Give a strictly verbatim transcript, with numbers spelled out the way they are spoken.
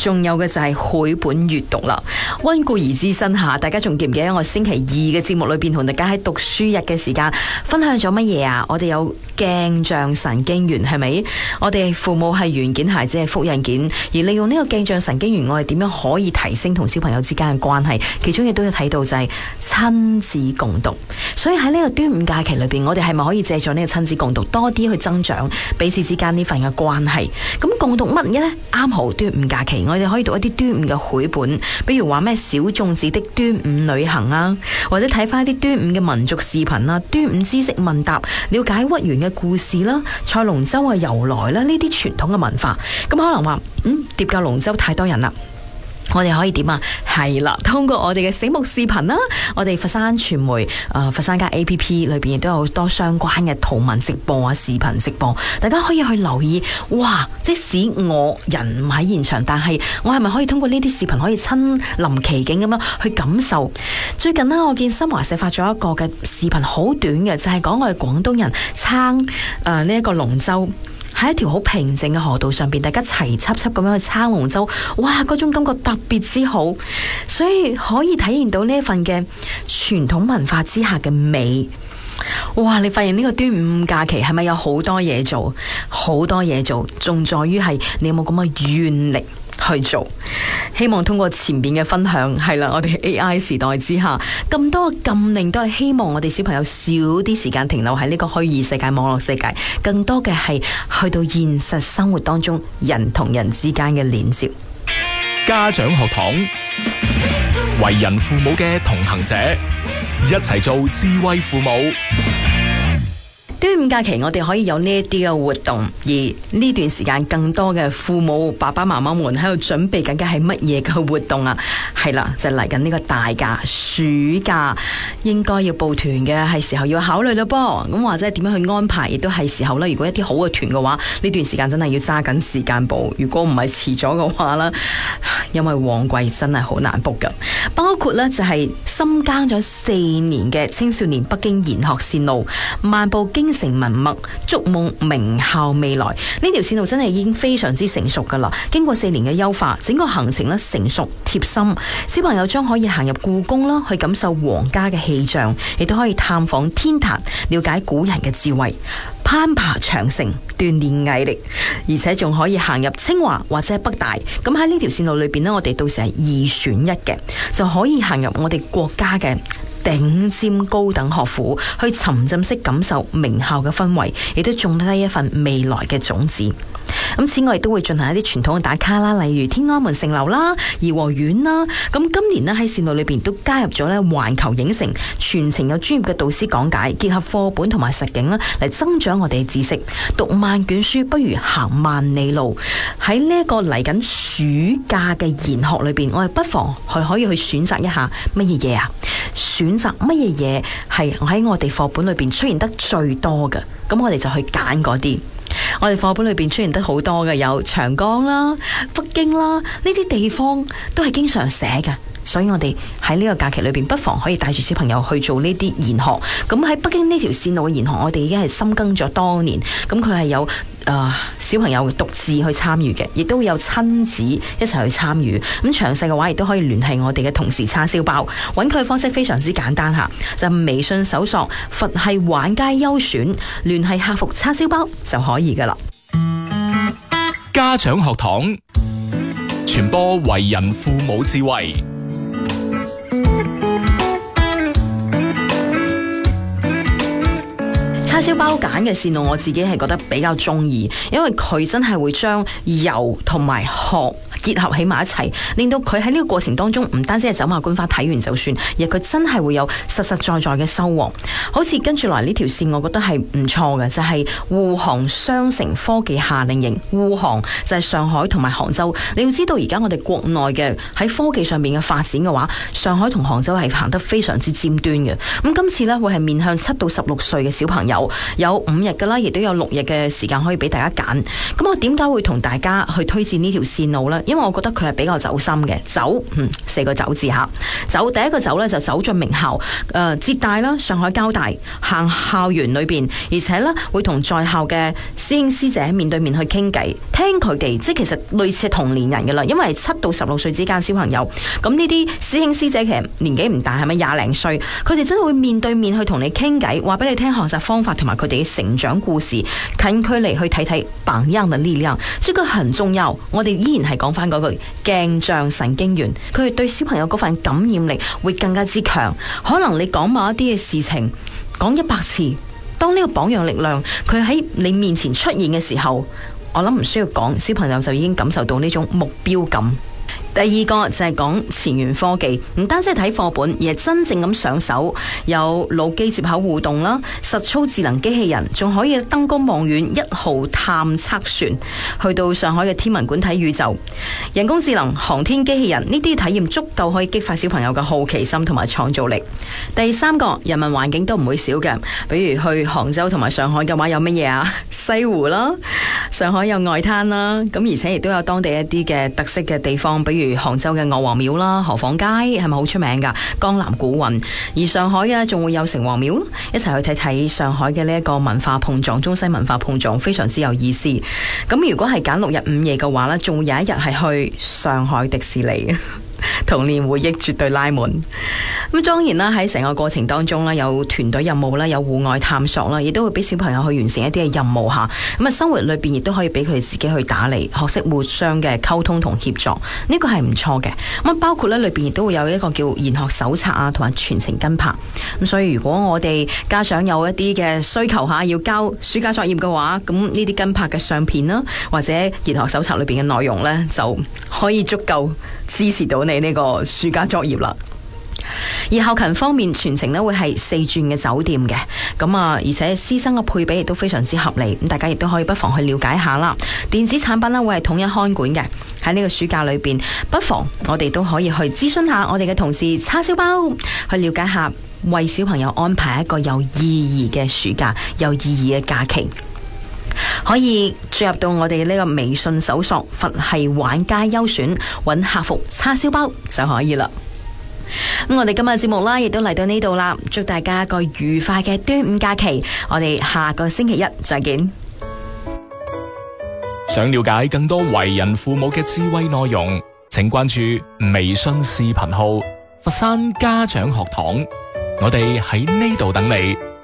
仲有嘅就係繪本閱讀啦。溫故而知新下，大家仲記唔記得我星期二嘅節目裏邊同大家喺讀書日嘅時間分享咗乜嘢啊？我哋有鏡像神經元，係咪？我哋父母係原件，孩子係複印件，而利用呢個鏡像神經元，我哋點樣可以提升同小朋友之間嘅關係？其中亦都有睇到就係親子共讀。所以喺呢個端午假期裏邊，我哋係咪可以借助呢個親子共讀多啲去增長彼此之間呢份嘅關係？咁共讀乜嘢呢？啱好端午假期，我哋可以讀一啲端午嘅繪本，比如話咩小粽子的端午旅行啊，或者睇翻一啲端午嘅民族視頻啊，端午知識問答，了解屈原嘅故事啦，賽龍舟嘅由來啦，呢啲傳統嘅文化。咁可能話，嗯，疊架龍舟太多人啦。我哋可以點啊？係啦，通過我哋嘅醒目視頻啦，我哋佛山傳媒誒、呃、佛山家 A P P 裏邊亦都有好多相關嘅圖文直播啊、視頻直播，大家可以去留意。哇！即使我人唔喺現場，但係我係咪可以通過呢啲視頻可以親臨其境咁樣去感受？最近呢，我見新華社發咗一個嘅視頻，好短嘅，就係、是、講我哋廣東人撐誒呢一個龍舟。喺一條好平靜嘅河道上邊，大家齊輯輯咁樣去撐龍舟，哇！嗰種感覺特別之好，所以可以體現到呢一份嘅傳統文化之下嘅美。哇！你發現呢個端午假期係咪有好多嘢做？好多嘢做，仲在於係你有冇咁嘅願力去做。希望通過前邊嘅分享，係啦，我哋 A I 時代之下，咁多嘅禁令都係希望我哋小朋友少啲時間停留喺呢個虛擬世界、網絡世界，更多嘅係去到現實生活當中人同人之間嘅連接。 家長學堂，為人父母嘅同行者，一齊做智慧父母。 端午假期我哋可以有呢一啲嘅活動，而呢段時間更多嘅父母爸爸媽媽們喺度準備緊嘅係乜嘢嘅活動啊？係啦，就嚟緊呢個大假暑假，應該要報團嘅係時候要考慮咯噃。咁或者係點樣去安排，亦都係時候啦。如果一啲好嘅團嘅話，呢段時間真係要揸緊時間報。如果唔係遲咗嘅話啦，因為旺季真係好難 book 噶。包括呢就係深耕咗四年嘅青少年北京研學線路，漫步京成文墨，築夢名校未來。呢條線路真係已經非常之成熟噶啦。經過四年嘅優化，整個行程咧成熟貼心，小朋友將可以行入故宮啦，去感受皇家嘅氣象，亦都可以探訪天壇，了解古人嘅智慧，攀爬長城，鍛煉毅力，而且仲可以行入清華或者北大。咁喺呢條線路裏邊呢，我哋到時係二選一嘅，就可以行入我哋國家嘅頂尖高等學府，去沉浸式感受名校嘅氛圍，亦都種低一份未來嘅種子。咁此外亦都會進行一啲傳統嘅打卡啦，例如天安門城樓啦、頤和園啦。咁今年呢，喺線路裏邊都加入咗咧環球影城，全程有專業嘅導師講解，結合課本同埋實景啦，嚟增長我哋嘅知識。讀萬卷書不如行萬里路。喺呢一個嚟緊暑假嘅研學裏邊，我哋不妨去可以去選擇一下乜嘢嘢啊？選擇乜嘢嘢係喺我哋課本裏邊出現得最多嘅？咁我哋就去揀嗰啲。我哋課本裏邊出現得好多嘅，有長江啦、北京啦，呢啲地方都係經常寫嘅。所以我哋喺呢個假期裏邊，不妨可以帶住小朋友去做呢啲研學。咁喺北京呢條線路嘅研學，我哋已經係深耕咗多年。咁佢係有誒、呃、小朋友獨自去參與嘅，亦都會有親子一齊去參與。咁詳細嘅話，亦都可以聯繫我哋嘅同事叉燒包。揾佢嘅方式非常之簡單吓，就微信搜索佛系玩街優選，聯繫客服叉燒包就可以噶啦。 家長學堂，傳播為人父母智慧。 叉燒包揀嘅線路，我自己係覺得比較中意，因為佢真係會將遊同埋學結合起埋一齊，令到佢喺呢個過程當中唔單止係走馬觀花睇完就算，而佢真係會有實實在在嘅收穫。好似跟住來呢條線，我覺得係唔錯嘅，就係滬杭雙城科技夏令營。滬杭就係上海同埋杭州。你要知道而家我哋國內嘅喺科技上面嘅發展嘅話，上海同杭州係行得非常之尖端嘅。咁今次呢，會係面向七到十六歲嘅小朋友，有五日噶啦，亦都有六日嘅時間可以俾大家揀。咁我點解會同大家去推薦呢條線路呢？因因為我覺得佢係比較走心嘅。走，嗯，四個走字吓。走，第一個走咧就走進名校，誒、呃，浙大啦，上海交大，行校園裏邊，而且咧會同在校嘅師兄師姐面對面去傾偈，聽佢哋，即係其實類似係同年人噶啦，因為七到十六歲之間小朋友，咁呢啲師兄師姐其實年紀唔大，係咪廿零歲？佢哋真係會面對面去同你傾偈，話俾你聽學習方法同埋佢哋嘅成長故事，近距離去睇睇榜樣嘅力量，呢個很重要。我哋依然係講翻嗰句鏡像神經元，佢哋對小朋友嗰份感染力會更加之強。可能你講某一啲嘅事情，講一百次，當呢個榜樣力量佢喺你面前出現嘅時候，我諗唔需要講，小朋友就已經感受到呢種目標感。第二個就係講前沿科技，唔單止係睇課本，而係真正咁上手，有腦機接口互動啦，實操智能機器人，仲可以登高望遠一號探測船，去到上海嘅天文館睇宇宙，人工智能、航天機器人呢啲體驗足夠可以激發小朋友嘅好奇心同埋創造力。第三個人文環境都唔會少嘅，比如去杭州同埋上海嘅話，有乜嘢啊？西湖啦，上海有外灘啦，咁而且亦都有當地一啲嘅特色嘅地方，比如杭州嘅岳王廟啦、河坊街係咪好出名噶？江南古韻，而上海啊仲會有城隍廟，一齊去睇睇上海嘅呢一個文化碰撞，中西文化碰撞非常之有意思。咁如果係揀六日五夜嘅話呢，仲會有一日係去上海迪士尼。童年回憶絕對拉滿。咁當然啦，喺成個過程當中啦，有團隊任務啦，有戶外探索啦，亦都會俾小朋友去完成一啲嘅任務吓。咁啊，生活裏邊亦都可以俾佢自己去打理，學識互相嘅溝通同協作，呢個係唔錯嘅。咁啊，包括咧裏邊亦都會有一個叫研學手冊啊，同埋全程跟拍。咁所以如果我哋家長有一啲嘅需求下，要交暑假作業嘅話，咁呢啲跟拍嘅相片啦，或者研學手冊裏邊嘅內容呢，就可以足夠支持到你呢個暑假作業啦。而後勤方面，全程咧會係四鑽嘅酒店嘅，咁啊，而且師生嘅配比亦都非常之合理，咁大家亦都可以不妨去了解下啦。電子產品咧會係統一看管嘅，喺呢個暑假裏邊，不妨我哋都可以去諮詢下我哋嘅同事叉燒包，去了解下為小朋友安排一個有意義嘅暑假，有意義嘅假期。可以進入到我哋呢個微信搜索佛系玩家優選，揾客服叉燒包就可以啦。咁我哋今日節目啦，亦都嚟到呢度啦，祝大家一個愉快嘅端午假期，我哋下個星期一再見。 想了解更多為人父母嘅智慧內容，請關注微信視頻號佛山家長學堂，我哋喺呢度等你。